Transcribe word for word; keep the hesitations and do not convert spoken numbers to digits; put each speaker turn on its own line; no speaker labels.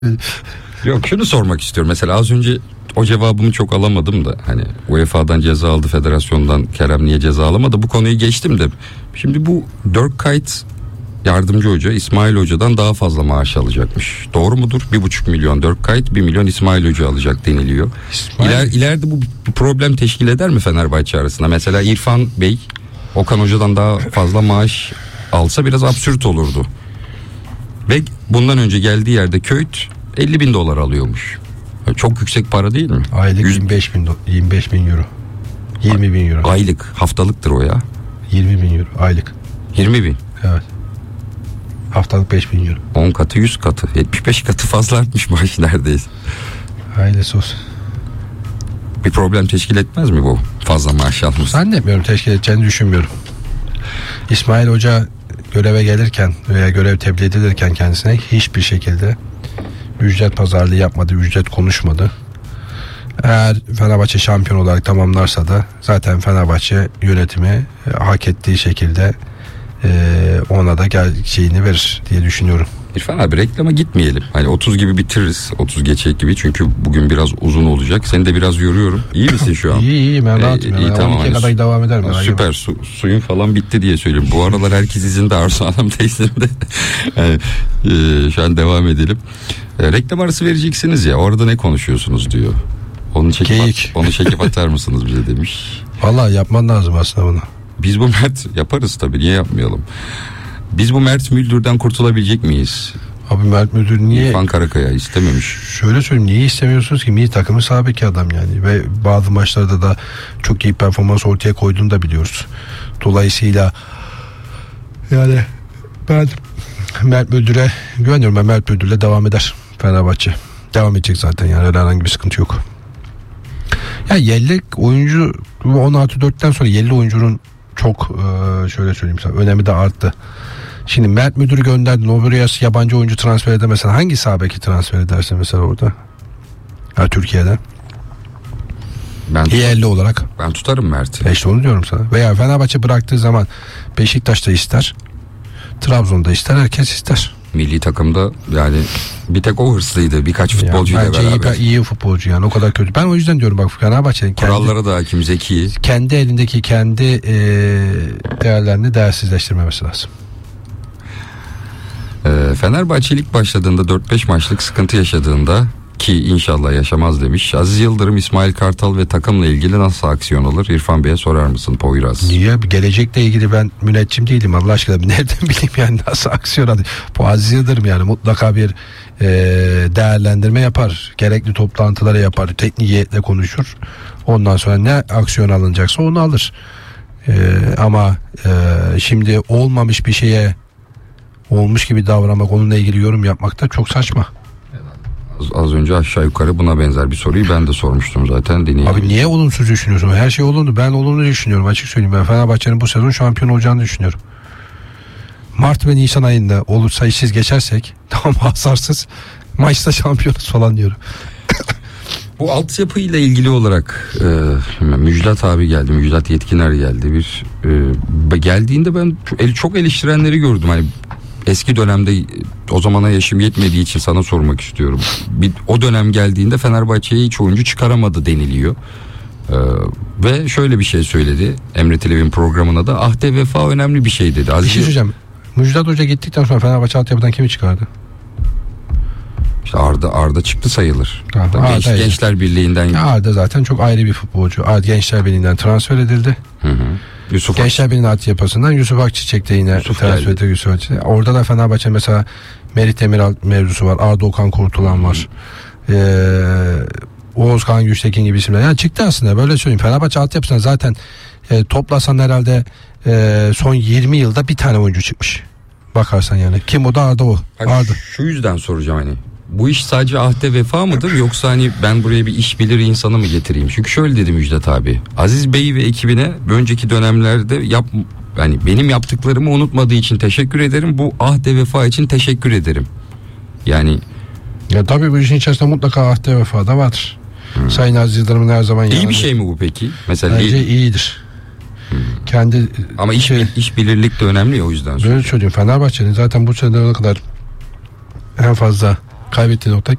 Yok, şunu sormak istiyorum. Mesela az önce o cevabımı çok alamadım da, hani U E F A'dan ceza aldı, federasyondan Kerem niye ceza alamadı, bu konuyu geçtim de. Şimdi bu Dirk Kuyt yardımcı hoca İsmail Hoca'dan daha fazla maaş alacakmış. Doğru mudur? Bir buçuk milyon Dirk Kuyt, bir milyon İsmail Hoca alacak deniliyor. İsmail... İler, ileride bu bir problem teşkil eder mi Fenerbahçe arasında? Mesela İrfan Bey Okan Hoca'dan daha fazla maaş alsa biraz absürt olurdu. Ve bundan önce geldiği yerde Kuyt elli bin dolar alıyormuş. Çok yüksek para değil mi?
Aylık yirmi beş bin, yirmi beş bin euro. yirmi bin euro.
Aylık, haftalıktır o ya.
yirmi bin euro aylık.
yirmi bin.
Evet. Haftalık beş bin euro.
on katı, yüz katı, yetmiş beş katı fazla artmış maaş neredeyse.
Hayırlısı olsun.
Bir problem teşkil etmez mi bu fazla maaş alması?
Zannetmiyorum, teşkil edeceğini düşünmüyorum. İsmail Hoca göreve gelirken veya görev tebliğ edilirken kendisine hiçbir şekilde ücret pazarlığı yapmadı, ücret konuşmadı. Eğer Fenerbahçe şampiyon olarak tamamlarsa da zaten Fenerbahçe yönetimi hak ettiği şekilde e, ona da geleceğini verir diye düşünüyorum.
İrfan abi, reklama gitmeyelim. Hani otuz gibi bitiririz. otuz geçecek gibi, çünkü bugün biraz uzun olacak. Seni de biraz yoruyorum. İyi misin şu an?
İyi iyi, ben rahatım. Ee, iyi, tamam. on ikiye kadar devam ederim.
Ha, süper. Su, suyun falan bitti diye söyleyeyim. Bu aralar herkes izinde, Arzu Hanım teyzinde. Yani, e, şu an devam edelim. E, reklam arası vereceksiniz ya. Orada ne konuşuyorsunuz diyor. Onu çekip, at, onu çekip atar mısınız bize demiş.
Vallahi yapman lazım aslında bunu.
Biz bu Mert yaparız tabii. Niye yapmayalım? Biz bu Mert Müldür'den kurtulabilecek miyiz?
Abi Mert Müldür niye?
İrfan Karakaya istememiş.
Şöyle söyleyeyim, niye istemiyorsunuz ki? Milli takımın sağ beki adam yani. Ve bazı maçlarda da çok iyi performans ortaya koyduğunu da biliyoruz. Dolayısıyla yani ben Mert Müldür'e güveniyorum. Ben Mert Müldür'le devam eder Fenerbahçe. Devam edecek zaten, yani herhangi bir sıkıntı yok. Ya yedek oyuncu on artı dörtten sonra yedek oyuncunun çok şöyle söyleyeyim sana, önemi de arttı. Şimdi Mert Müldür'ü gönderdin, o buraya yabancı oyuncu transfer edemezsen hangi sağ beki transfer edersin mesela orada? Ha, Türkiye'de.
Ben
elli olarak.
Ben tutarım Mert'i.
E işte onu diyorum sana. Veya Fenerbahçe bıraktığı zaman Beşiktaş'ta ister, Trabzon'da ister, herkes ister.
Milli takımda yani bir tek o hırslıydı, birkaç futbolcuyla
yani
beraber. Bence
iyi, iyi futbolcu yani, o kadar kötü. Ben o yüzden diyorum bak, Fenerbahçe'nin
kurallara da hakim, zeki.
Kendi elindeki kendi e, değerlerini değersizleştirmemesi lazım.
E, Fenerbahçe ilk başladığında dört beş maçlık sıkıntı yaşadığında, ki inşallah yaşamaz demiş. Aziz Yıldırım, İsmail Kartal ve takımla ilgili nasıl aksiyon alır? İrfan Bey'e sorar mısın Poyraz?
Niye? Gelecekle ilgili ben müneccim değilim Allah aşkına. Nereden bileyim yani nasıl aksiyon alır? Bu Aziz Yıldırım yani mutlaka bir e, değerlendirme yapar. Gerekli toplantıları yapar. Teknik heyetle konuşur. Ondan sonra ne aksiyon alınacaksa onu alır. E, ama e, şimdi olmamış bir şeye olmuş gibi davranmak, onunla ilgili yorum yapmak da çok saçma.
Az önce aşağı yukarı buna benzer bir soruyu ben de sormuştum zaten. Dinleyelim.
Abi niye olumsuz düşünüyorsun? Her şey olumlu. Ben olumlu düşünüyorum, açık söyleyeyim. Ben Fenerbahçe'nin bu sezon şampiyon olacağını düşünüyorum. Mart ve Nisan ayında olursa, işsiz geçersek, tamam hasarsız, maçta şampiyonuz falan diyorum.
Bu altyapıyla ilgili olarak e, Müjdat abi geldi, Müjdat Yetkiner geldi. Bir e, geldiğinde ben çok, çok eleştirenleri gördüm. Hani eski dönemde, o zamana yaşım yetmediği için sana sormak istiyorum. Bir, o dönem geldiğinde Fenerbahçe'ye hiç oyuncu çıkaramadı deniliyor. Ee, ve şöyle bir şey söyledi Emre Tilev'in programına da, ahde vefa önemli bir şey dedi.
Bir şey söyleyeceğim. Müjdat Hoca gittikten sonra Fenerbahçe altyapıdan kimi çıkardı?
İşte Arda Arda çıktı sayılır.
Tamam,
Genç, Gençler Birliği'nden.
Ya Arda zaten çok ayrı bir futbolcu. Arda Gençler Birliği'nden transfer edildi.
Hı hı. Yusuf
Gençler Birliği'nin altyapısından Yusuf Akçiçek de yine transfer edildi. Yusuf Akçiçek. Orada da Fenerbahçe mesela Merih Demiral mevzusu var. Arda Okan Kurtulan var. Ee, Oğuz Kağan Güçtekin gibi isimler. Yani çıktı aslında, böyle söyleyeyim. Fenerbahçe altyapısından zaten e, toplasan herhalde e, son yirmi yılda bir tane oyuncu çıkmış. Bakarsan yani. Kim o da? Arda o. Arda.
Şu yüzden soracağım, hani bu iş sadece ahde vefa mıdır, yoksa hani ben buraya bir iş bilir insanı mı getireyim? Çünkü şöyle dedi Müjdat abi. Aziz Bey ve ekibine önceki dönemlerde yap, yani benim yaptıklarımı unutmadığı için teşekkür ederim. Bu ahde vefa için teşekkür ederim. Yani
ya tabii bu işin içerisinde mutlaka ahde vefa da vardır. Hmm. Sayın Aziz Yıldırım'ın her zaman
İyi
yanında.
bir şey mi bu peki? Mesela
bence
değil.
iyidir. Hmm. Kendi
ama iş, şey, iş bilirlik de önemli ya, o yüzden.
Böyle söyleyeyim, Fenerbahçe'nin zaten bu senelere kadar en fazla Kaybettiği nokta